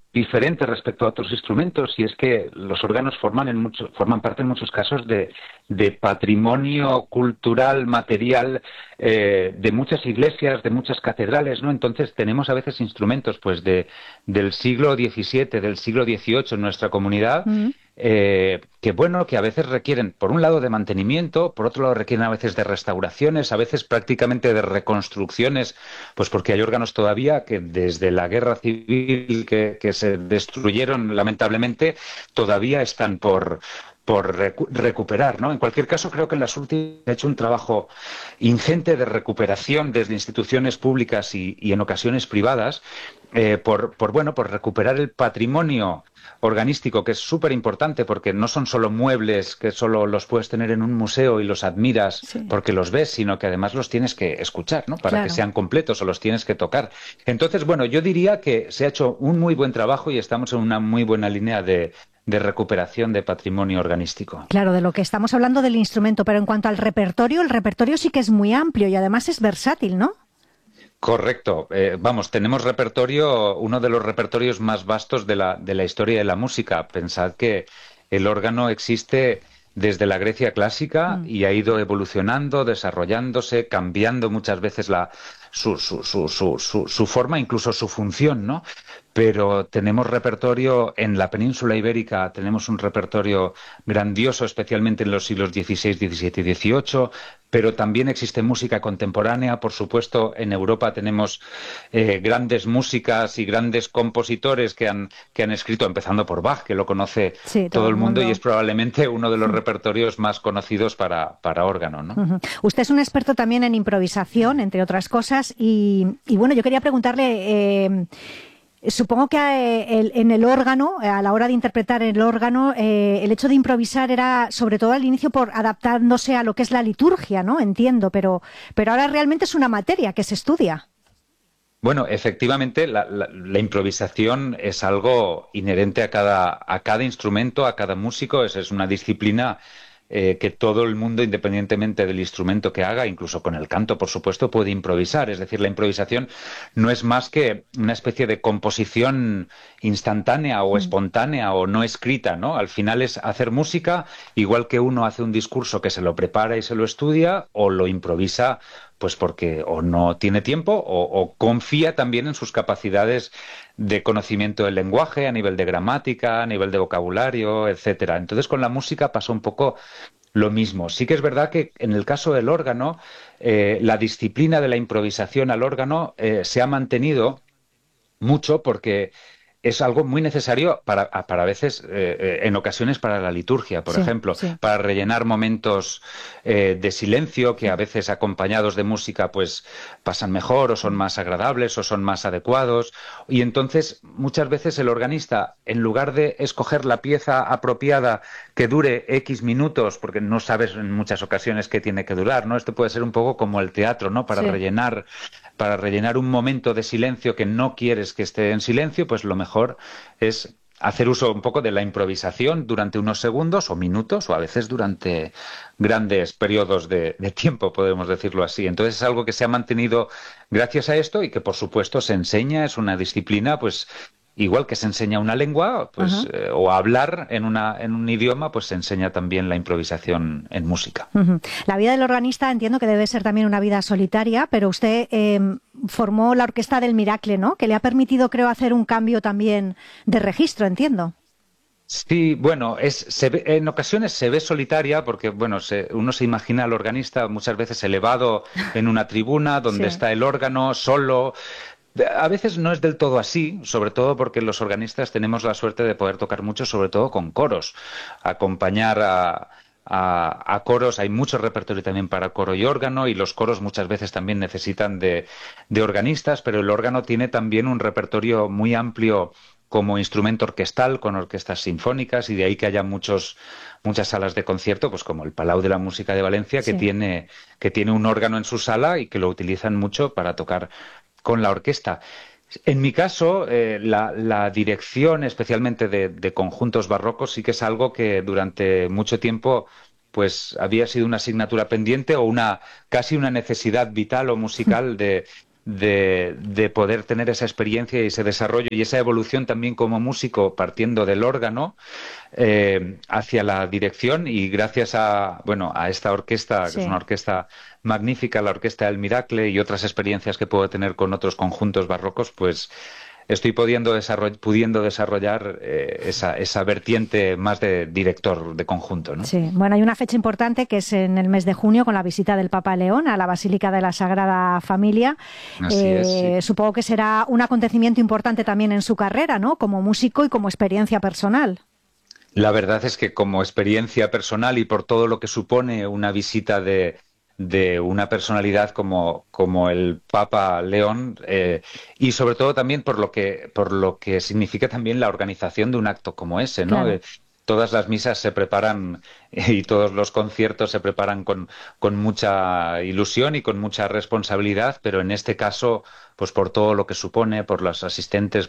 diferente respecto a otros instrumentos, y es que los órganos forman parte en muchos casos de patrimonio cultural, material, de muchas iglesias, de muchas catedrales, ¿no? Entonces tenemos a veces instrumentos pues del siglo XVII, del siglo XVIII en nuestra comunidad, Mm. que a veces requieren, por un lado, de mantenimiento, por otro lado, requieren a veces de restauraciones, a veces prácticamente de reconstrucciones, pues porque hay órganos todavía que desde la guerra civil que se destruyeron lamentablemente, todavía están por recuperar, ¿no? En cualquier caso, creo que en las últimas ha hecho un trabajo ingente de recuperación desde instituciones públicas y en ocasiones privadas, por recuperar el patrimonio organístico, que es súper importante porque no son solo muebles que solo los puedes tener en un museo y los admiras Sí, porque los ves, sino que además los tienes que escuchar, ¿no? Para que claro. sean completos, o los tienes que tocar. Entonces, bueno, yo diría que se ha hecho un muy buen trabajo y estamos en una muy buena línea de recuperación de patrimonio organístico. Claro, de lo que estamos hablando del instrumento, pero en cuanto al repertorio, el repertorio sí que es muy amplio y además es versátil, ¿no? Correcto. Vamos, tenemos repertorio, uno de los repertorios más vastos de la historia de la música. Pensad que el órgano existe desde la Grecia clásica Mm. y ha ido evolucionando, desarrollándose, cambiando muchas veces su forma, incluso su función, ¿no? Pero tenemos repertorio en la península ibérica, tenemos un repertorio grandioso, especialmente en los siglos XVI, XVII y XVIII, pero también existe música contemporánea. Por supuesto, en Europa tenemos grandes músicas y grandes compositores que han escrito, empezando por Bach, que lo conoce Sí, todo todo el el mundo y mundo. es probablemente uno de los repertorios más conocidos para órgano, ¿no? Ujú. Usted es un experto también en improvisación, entre otras cosas, y bueno, yo quería preguntarle, supongo que en el órgano, a la hora de interpretar el órgano, el hecho de improvisar era sobre todo al inicio por adaptándose a lo que es la liturgia, ¿no? Entiendo, pero ahora realmente es una materia que se estudia. Bueno, efectivamente, la improvisación es algo inherente a cada instrumento, a cada músico. Es una disciplina que todo el mundo, independientemente del instrumento que haga, incluso con el canto, por supuesto, puede improvisar. Es decir, la improvisación no es más que una especie de composición instantánea o Mm. espontánea o no escrita, ¿no? Al final es hacer música, igual que uno hace un discurso que se lo prepara y se lo estudia, o lo improvisa pues porque o no tiene tiempo o confía también en sus capacidades de conocimiento del lenguaje, a nivel de gramática, a nivel de vocabulario, etcétera. Entonces, con la música pasa un poco lo mismo. Sí que es verdad que en el caso del órgano, la disciplina de la improvisación al órgano se ha mantenido mucho porque es algo muy necesario para a veces, en ocasiones, para la liturgia, por Sí, ejemplo, sí. para rellenar momentos de silencio que a veces acompañados de música pues pasan mejor o son Mm. más agradables o son más adecuados. Y entonces muchas veces el organista, en lugar de escoger la pieza apropiada que dure X minutos, porque no sabes en muchas ocasiones qué tiene que durar, ¿no? Esto puede ser un poco como el teatro, ¿no? Sí. Para rellenar un momento de silencio que no quieres que esté en silencio, pues lo mejor es hacer uso un poco de la improvisación durante unos segundos o minutos o a veces durante grandes periodos de tiempo, podemos decirlo así. Entonces es algo que se ha mantenido gracias a esto y que por supuesto se enseña, es una disciplina, pues igual que se enseña una lengua, pues Ajá. o hablar en un idioma, pues se enseña también la improvisación en música. Ujú. La vida del organista entiendo que debe ser también una vida solitaria, pero usted formó la Orquesta del Miracle, ¿no? Que le ha permitido, creo, hacer un cambio también de registro, entiendo. Sí, bueno, en ocasiones se ve solitaria porque, bueno, uno se imagina al organista muchas veces elevado en una tribuna donde Sí. está el órgano solo. A veces no es del todo así, sobre todo porque los organistas tenemos la suerte de poder tocar mucho, sobre todo con coros, acompañar a coros. Hay mucho repertorio también para coro y órgano, y los coros muchas veces también necesitan de organistas, pero el órgano tiene también un repertorio muy amplio como instrumento orquestal con orquestas sinfónicas, y de ahí que haya muchas salas de concierto, pues como el Palau de la Música de Valencia, que Sí. tiene un órgano en su sala y que lo utilizan mucho para tocar con la orquesta. En mi caso, la dirección, especialmente de conjuntos barrocos, sí que es algo que durante mucho tiempo pues había sido una asignatura pendiente o casi una necesidad vital o musical de poder tener esa experiencia y ese desarrollo y esa evolución también como músico, partiendo del órgano hacia la dirección, y gracias a, bueno, a esta orquesta, que es Sí. una orquesta magnífica, la Orquesta del Miracle, y otras experiencias que puedo tener con otros conjuntos barrocos, pues estoy pudiendo desarrollar esa vertiente más de director de conjunto, ¿no? Sí, bueno, hay una fecha importante que es en el mes de junio, con la visita del Papa León a la Basílica de la Sagrada Familia. Así es, sí. Supongo que será un acontecimiento importante también en su carrera, ¿no? Como músico y como experiencia personal. La verdad es que como experiencia personal y por todo lo que supone una visita de una personalidad como el Papa León, y sobre todo también por lo que significa también la organización de un acto como ese, ¿no? Claro. Todas las misas se preparan y todos los conciertos se preparan con mucha ilusión y con mucha responsabilidad, pero en este caso, pues por todo lo que supone, por los asistentes,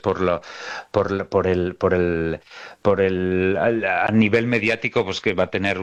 por el a nivel mediático, pues que va a tener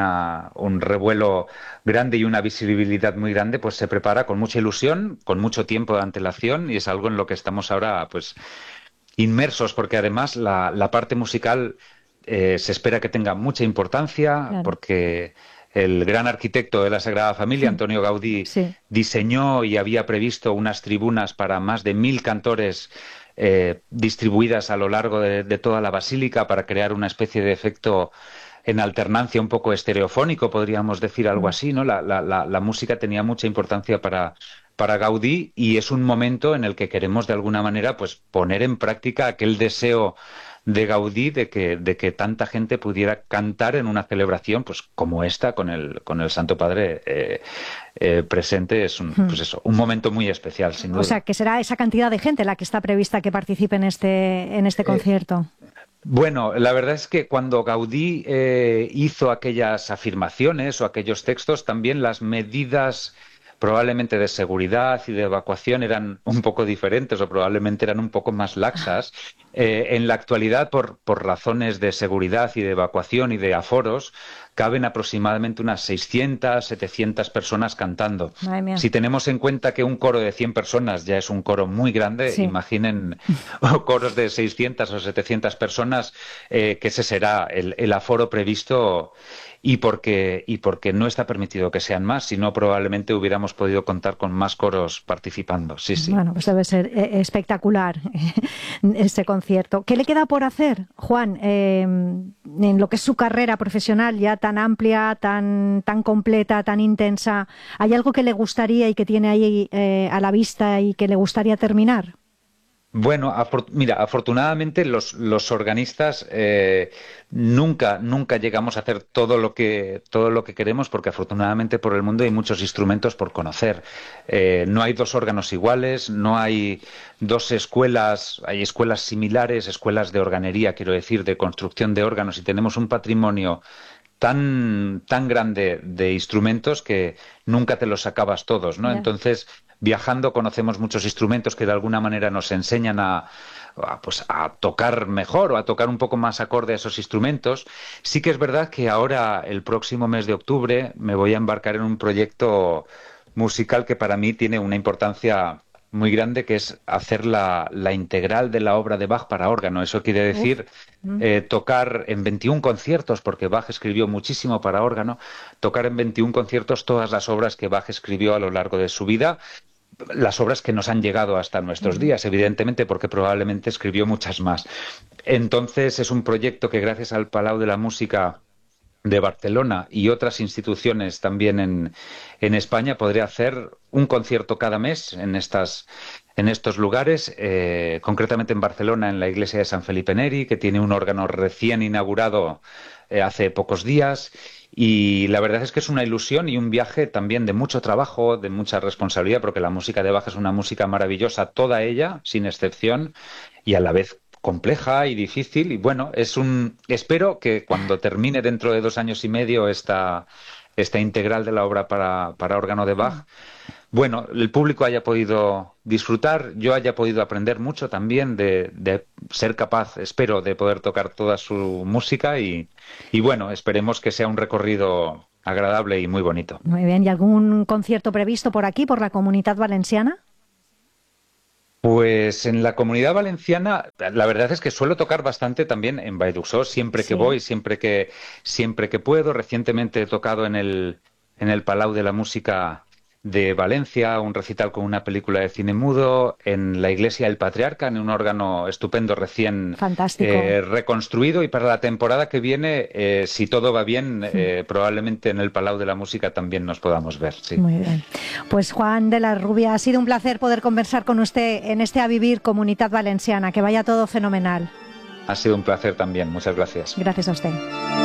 un revuelo grande y una visibilidad muy grande, pues se prepara con mucha ilusión, con mucho tiempo de antelación, y es algo en lo que estamos ahora, pues, inmersos, porque además la parte musical se espera que tenga mucha importancia, Claro. porque el gran arquitecto de la Sagrada Familia, Antonio Gaudí, Sí. diseñó y había previsto unas tribunas para más de 1000 cantores distribuidas a lo largo de toda la basílica, para crear una especie de efecto en alternancia un poco estereofónico, podríamos decir algo Mm. así, ¿no? La música tenía mucha importancia para Gaudí, y es un momento en el que queremos de alguna manera, pues, poner en práctica aquel deseo de Gaudí de que tanta gente pudiera cantar en una celebración, pues, como esta, con el Santo Padre presente. Es Mm. pues eso, un momento muy especial, sin O sea, duda. que será esa cantidad de gente la que está prevista que participe en este Eh, concierto. Bueno, la verdad es que cuando Gaudí hizo aquellas afirmaciones o aquellos textos, también las medidas probablemente de seguridad y de evacuación eran un poco diferentes, o probablemente eran un poco más laxas. En la actualidad, por razones de seguridad y de evacuación y de aforos, caben aproximadamente unas 600, 700 personas cantando. Madre mía. Si tenemos en cuenta que un coro de 100 personas ya es un coro muy grande, Sí. imaginen coros de 600 o 700 personas, que ese será el aforo previsto, y porque no está permitido que sean más, si no probablemente hubiéramos podido contar con más coros participando. Sí, sí. Bueno, pues debe ser espectacular este concierto. ¿Qué le queda por hacer, Juan, en lo que es su carrera profesional ya tan amplia, tan completa, tan intensa? ¿Hay algo que le gustaría y que tiene ahí a la vista y que le gustaría terminar? Bueno, mira, afortunadamente los organistas nunca llegamos a hacer todo lo que queremos, porque afortunadamente por el mundo hay muchos instrumentos por conocer. No hay dos órganos iguales, no hay dos escuelas, hay escuelas similares, escuelas de organería, quiero decir, de construcción de órganos, y tenemos un patrimonio tan grande de instrumentos que nunca te los acabas todos, ¿no? Ya. Entonces, viajando conocemos muchos instrumentos que de alguna manera nos enseñan pues, a tocar mejor, o a tocar un poco más acorde a esos instrumentos. Sí que es verdad que ahora, el próximo mes de octubre, me voy a embarcar en un proyecto musical que para mí tiene una importancia muy grande, que es hacer la integral de la obra de Bach para órgano. Eso quiere Uf. decir tocar en 21 conciertos, porque Bach escribió muchísimo para órgano, tocar en 21 conciertos todas las obras que Bach escribió a lo largo de su vida, las obras que nos han llegado hasta nuestros Mm. días, evidentemente, porque probablemente escribió muchas más. Entonces, es un proyecto que, gracias al Palau de la Música de Barcelona y otras instituciones también en España, podré hacer un concierto cada mes en estos lugares, concretamente en Barcelona, en la iglesia de San Felipe Neri, que tiene un órgano recién inaugurado hace pocos días. Y la verdad es que es una ilusión y un viaje también de mucho trabajo, de mucha responsabilidad, porque la música de Bach es una música maravillosa, toda ella, sin excepción, y a la vez compleja y difícil. Y bueno, espero que cuando termine dentro de 2 años y medio esta integral de la obra para órgano de Bach, bueno, el público haya podido disfrutar, yo haya podido aprender mucho también, de ser capaz, espero, de poder tocar toda su música, y bueno, esperemos que sea un recorrido agradable y muy bonito. Muy bien. ¿Y algún concierto previsto por aquí, por la Comunitat Valenciana? Pues en la Comunidad Valenciana, la verdad es que suelo tocar bastante también en Vallduxó, siempre que Sí. voy, siempre que puedo. Recientemente he tocado en el Palau de la Música de Valencia, un recital con una película de cine mudo, en la Iglesia del Patriarca, en un órgano estupendo recién Fantástico. reconstruido, y para la temporada que viene, si todo va bien, probablemente en el Palau de la Música también nos podamos ver. Sí. Muy bien. Pues Juan de la Rubia, ha sido un placer poder conversar con usted en este A Vivir Comunitat Valenciana. Que vaya todo fenomenal. Ha sido un placer también. Muchas gracias. Gracias a usted.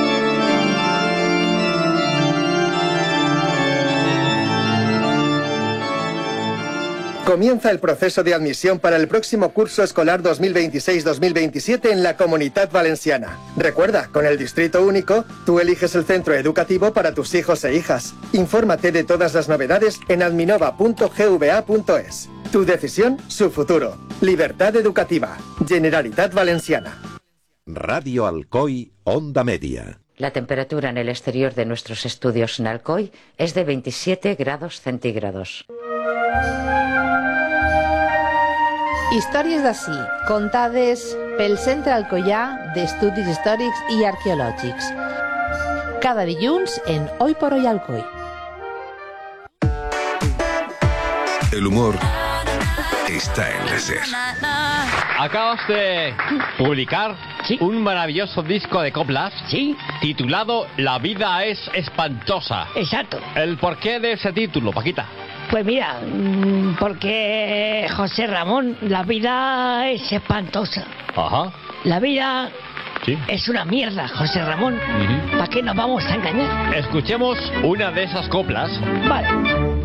Comienza el proceso de admisión para el próximo curso escolar 2026-2027 en la Comunitat Valenciana. Recuerda, con el Distrito Único, tú eliges el centro educativo para tus hijos e hijas. Infórmate de todas las novedades en adminova.gva.es. Tu decisión, su futuro. Libertad educativa. Generalitat Valenciana. Radio Alcoy, Onda Media. La temperatura en el exterior de nuestros estudios en Alcoy es de 27 grados centígrados. Històries d'ací, contades pel Centre Alcoià d'Estudis Històrics i Arqueològics. Cada dilluns en Hoy por Hoy Alcoy. El humor está en la SER. Acabas de publicar un maravilloso disco de coplas titulado La vida es espantosa. Exacto. ¿El porqué de ese título, Paquita? Pues mira, porque José Ramón, la vida es espantosa. Ajá. La vida Sí. es una mierda, José Ramón. ¿Para qué nos vamos a engañar? Escuchemos una de esas coplas. Vale.